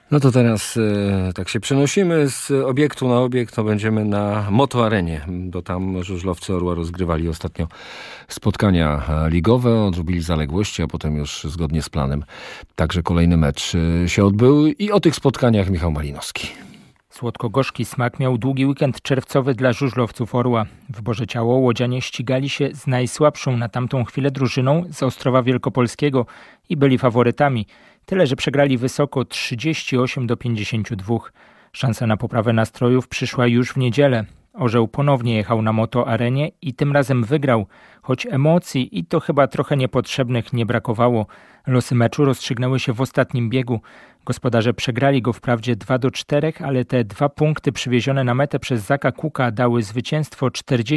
No to teraz tak się przenosimy z obiektu na obiekt, to będziemy na Motoarenie, bo tam żużlowcy Orła rozgrywali ostatnio spotkania ligowe, odrobili zaległości, a potem już zgodnie z planem także kolejny mecz się odbył i o tych spotkaniach Michał Malinowski. Słodko-gorzki smak miał długi weekend czerwcowy dla żużlowców Orła. W Boże Ciało łodzianie ścigali się z najsłabszą na tamtą chwilę drużyną z Ostrowa Wielkopolskiego i byli faworytami. Tyle, że przegrali wysoko 38-52. Szansa na poprawę nastrojów przyszła już w niedzielę. Orzeł ponownie jechał na Motoarenie i tym razem wygrał, choć emocji i to chyba trochę niepotrzebnych nie brakowało. Losy meczu rozstrzygnęły się w ostatnim biegu. Gospodarze przegrali go wprawdzie 2-4, ale te 2 punkty przywiezione na metę przez Zaka Kuka dały zwycięstwo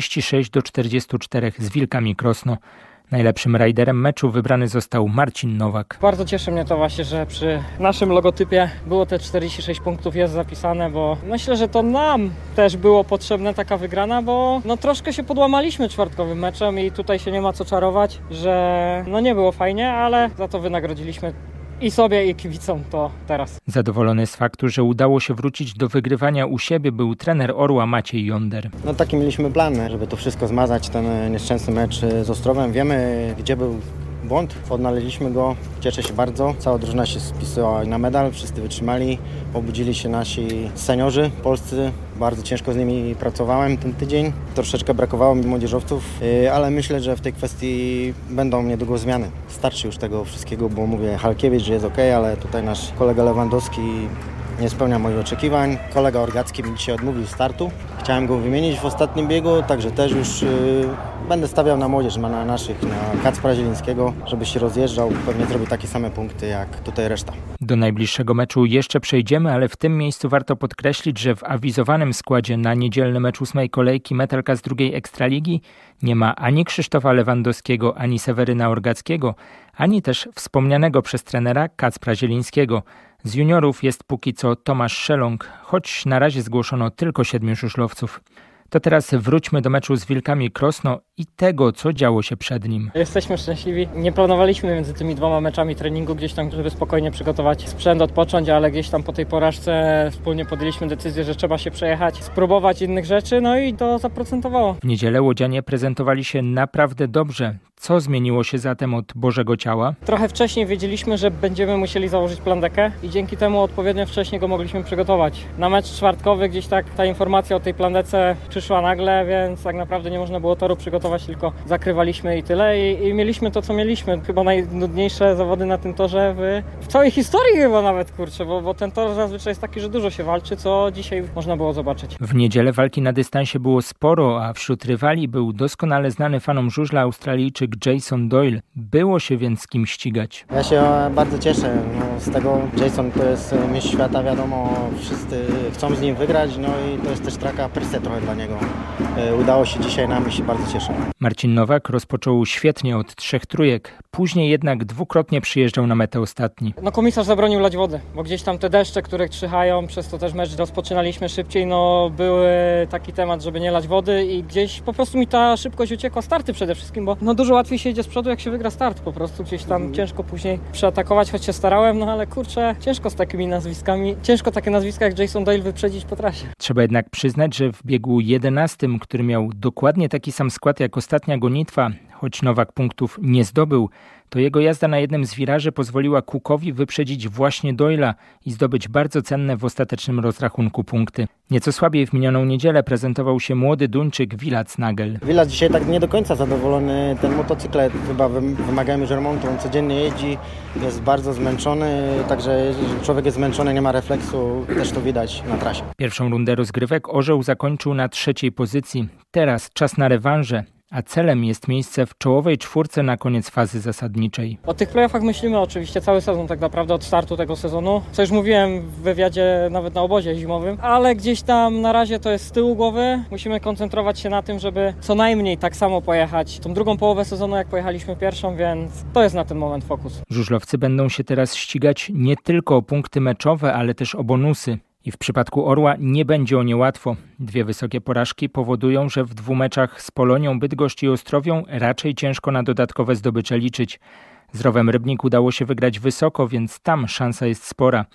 46-44 z Wilkami Krosno. Najlepszym rajderem meczu wybrany został Marcin Nowak. Bardzo cieszy mnie to właśnie, że przy naszym logotypie było te 46 punktów jest zapisane, bo myślę, że to nam też było potrzebna taka wygrana, bo troszkę się podłamaliśmy czwartkowym meczem i tutaj się nie ma co czarować, że nie było fajnie, ale za to wynagrodziliśmy i sobie, i kibicom to teraz. Zadowolony z faktu, że udało się wrócić do wygrywania u siebie, był trener Orła Maciej Jonder. Taki mieliśmy plan, żeby to wszystko zmazać, ten nieszczęsny mecz z Ostrowem. Wiemy, gdzie był błąd, odnaleźliśmy go, cieszę się bardzo. Cała drużyna się spisała na medal, wszyscy wytrzymali, obudzili się nasi seniorzy polscy. Bardzo ciężko z nimi pracowałem ten tydzień. Troszeczkę brakowało mi młodzieżowców, ale myślę, że w tej kwestii będą niedługo zmiany. Starczy już tego wszystkiego, bo mówię, Halkiewicz jest ok, ale tutaj nasz kolega Lewandowski nie spełnia moich oczekiwań. Kolega Orgacki mi dzisiaj odmówił startu. Chciałem go wymienić w ostatnim biegu, także też już będę stawiał na młodzież, na naszych, na Kacpra Zielińskiego, żeby się rozjeżdżał. Pewnie zrobi takie same punkty jak tutaj reszta. Do najbliższego meczu jeszcze przejdziemy, ale w tym miejscu warto podkreślić, że w awizowanym składzie na niedzielny mecz 8. kolejki Metalka z drugiej Ekstraligi nie ma ani Krzysztofa Lewandowskiego, ani Seweryna Orgackiego, ani też wspomnianego przez trenera Kacpra Zielińskiego. Z juniorów jest póki co Tomasz Szelong, choć na razie zgłoszono tylko 7 żużlowców. To teraz wróćmy do meczu z Wilkami Krosno i tego, co działo się przed nim. Jesteśmy szczęśliwi. Nie planowaliśmy między tymi 2 meczami treningu gdzieś tam, żeby spokojnie przygotować sprzęt, odpocząć, ale gdzieś tam po tej porażce wspólnie podjęliśmy decyzję, że trzeba się przejechać, spróbować innych rzeczy, i to zaprocentowało. W niedzielę łodzianie prezentowali się naprawdę dobrze. Co zmieniło się zatem od Bożego Ciała? Trochę wcześniej wiedzieliśmy, że będziemy musieli założyć plan dekę i dzięki temu odpowiednio wcześniej go mogliśmy przygotować. Na mecz czwartkowy gdzieś tak ta informacja o tej plandece przyszła nagle, więc tak naprawdę nie można było toru przygotować, tylko zakrywaliśmy i tyle i mieliśmy to, co mieliśmy. Chyba najnudniejsze zawody na tym torze w całej historii chyba nawet, bo ten tor zazwyczaj jest taki, że dużo się walczy, co dzisiaj można było zobaczyć. W niedzielę walki na dystansie było sporo, a wśród rywali był doskonale znany fanom żużla Australijczyk Jason Doyle. Było się więc z kim ścigać. Ja się bardzo cieszę z tego. Jason to jest mistrz świata, wiadomo, wszyscy chcą z nim wygrać, i to jest też taka presja trochę dla niego. Udało się dzisiaj nam i się bardzo cieszę. Marcin Nowak rozpoczął świetnie od 3 trójek, później jednak dwukrotnie przyjeżdżał na metę ostatni. Komisarz zabronił lać wody, bo gdzieś tam te deszcze, które czyhają, przez to też mecz rozpoczynaliśmy szybciej, były taki temat, żeby nie lać wody i gdzieś po prostu mi ta szybkość uciekła, starty przede wszystkim, bo dużo łatwiej się idzie z przodu, jak się wygra start po prostu, gdzieś tam ciężko później przeatakować, choć się starałem, ale ciężko z takimi nazwiskami, ciężko takie nazwiska jak Jason Doyle wyprzedzić po trasie. Trzeba jednak przyznać, że w biegu 11, który miał dokładnie taki sam skład jak ostatnia gonitwa, choć Nowak punktów nie zdobył, to jego jazda na jednym z wiraży pozwoliła Cookowi wyprzedzić właśnie Doyla i zdobyć bardzo cenne w ostatecznym rozrachunku punkty. Nieco słabiej w minioną niedzielę prezentował się młody Duńczyk Wilac Nagel. Wilac dzisiaj tak nie do końca zadowolony. Ten motocyklet chyba wymagają już remontu. On codziennie jeździ, jest bardzo zmęczony, także jeżeli człowiek jest zmęczony, nie ma refleksu, też to widać na trasie. Pierwszą rundę rozgrywek Orzeł zakończył na 3. pozycji. Teraz czas na rewanże. A celem jest miejsce w czołowej 4 na koniec fazy zasadniczej. O tych playoffach myślimy oczywiście cały sezon tak naprawdę od startu tego sezonu, co już mówiłem w wywiadzie nawet na obozie zimowym, ale gdzieś tam na razie to jest z tyłu głowy. Musimy koncentrować się na tym, żeby co najmniej tak samo pojechać tą drugą połowę sezonu, jak pojechaliśmy pierwszą, więc to jest na ten moment fokus. Żużlowcy będą się teraz ścigać nie tylko o punkty meczowe, ale też o bonusy. I w przypadku Orła nie będzie o nie łatwo. 2 wysokie porażki powodują, że w 2 meczach z Polonią, Bydgoszcz i Ostrowią raczej ciężko na dodatkowe zdobycze liczyć. Z Rowem Rybnik udało się wygrać wysoko, więc tam szansa jest spora.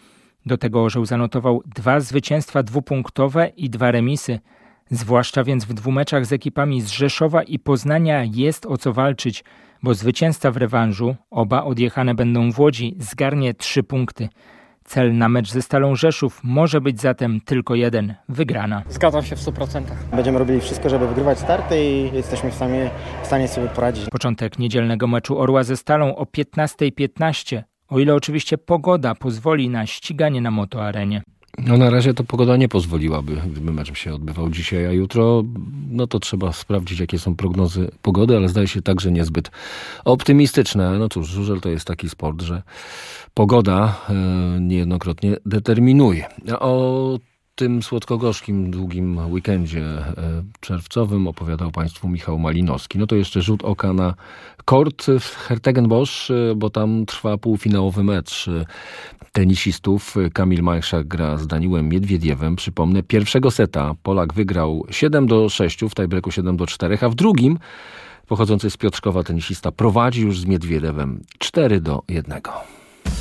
Do tego Orzeł zanotował 2 zwycięstwa dwupunktowe i 2 remisy. Zwłaszcza więc w 2 meczach z ekipami z Rzeszowa i Poznania jest o co walczyć, bo zwycięzca w rewanżu, oba odjechane będą w Łodzi, zgarnie 3 punkty. Cel na mecz ze Stalą Rzeszów może być zatem tylko jeden – wygrana. Zgadzam się w 100%. Będziemy robili wszystko, żeby wygrywać starty i jesteśmy w stanie sobie poradzić. Początek niedzielnego meczu Orła ze Stalą o 15:15, o ile oczywiście pogoda pozwoli na ściganie na motoarenie. No na razie to pogoda nie pozwoliłaby, gdyby mecz się odbywał dzisiaj, a jutro, no to trzeba sprawdzić, jakie są prognozy pogody, ale zdaje się także niezbyt optymistyczne. No cóż, żużel to jest taki sport, że pogoda niejednokrotnie determinuje. O tym słodko-gorzkim, długim weekendzie czerwcowym opowiadał Państwu Michał Malinowski. No to jeszcze rzut oka na kort w Hertegenbosch, bo tam trwa półfinałowy mecz tenisistów. Kamil Majchrzak gra z Daniłem Miedwiediewem. Przypomnę, pierwszego seta Polak wygrał 7-6, w tiebreaku 7-4, a w drugim pochodzący z Piotrkowa tenisista prowadzi już z Miedwiediewem 4-1.